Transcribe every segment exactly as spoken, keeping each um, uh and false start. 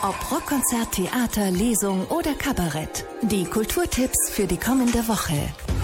Ob Rockkonzert, Theater, Lesung oder Kabarett. Die Kulturtipps für die kommende Woche.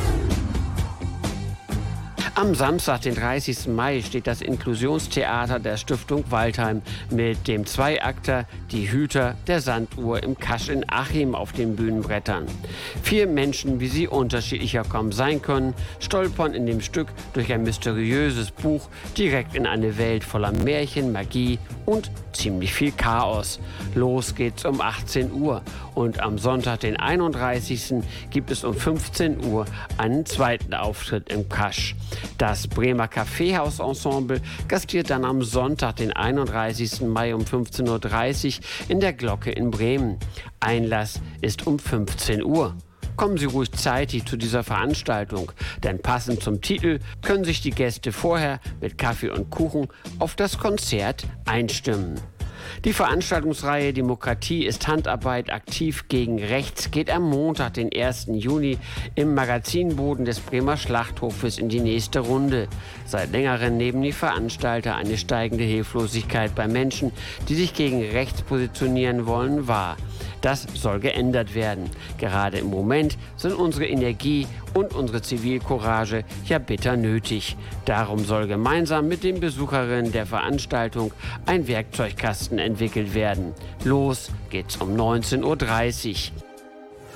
Am Samstag, den dreißigsten Mai, steht das Inklusionstheater der Stiftung Waldheim mit dem Zweiakter Die Hüter der Sanduhr im Kasch in Achim auf den Bühnenbrettern. Vier Menschen, wie sie unterschiedlicher kaum sein können, stolpern in dem Stück durch ein mysteriöses Buch direkt in eine Welt voller Märchen, Magie und ziemlich viel Chaos. Los geht's um achtzehn Uhr und am Sonntag, den einunddreißigsten gibt es um fünfzehn Uhr einen zweiten Auftritt im Kasch. Das Bremer Kaffeehausensemble gastiert dann am Sonntag, den einunddreißigsten Mai um fünfzehn Uhr dreißig in der Glocke in Bremen. Einlass ist um fünfzehn Uhr. Kommen Sie ruhig zeitig zu dieser Veranstaltung, denn passend zum Titel können sich die Gäste vorher mit Kaffee und Kuchen auf das Konzert einstimmen. Die Veranstaltungsreihe Demokratie ist Handarbeit aktiv gegen rechts geht am Montag, den ersten Juni, im Magazinboden des Bremer Schlachthofes in die nächste Runde. Seit längerem nehmen die Veranstalter eine steigende Hilflosigkeit bei Menschen, die sich gegen rechts positionieren wollen, wahr. Das soll geändert werden. Gerade im Moment sind unsere Energie und unsere Zivilcourage ja bitter nötig. Darum soll gemeinsam mit den Besucherinnen der Veranstaltung ein Werkzeugkasten entwickelt werden. Los geht's um neunzehn Uhr dreißig.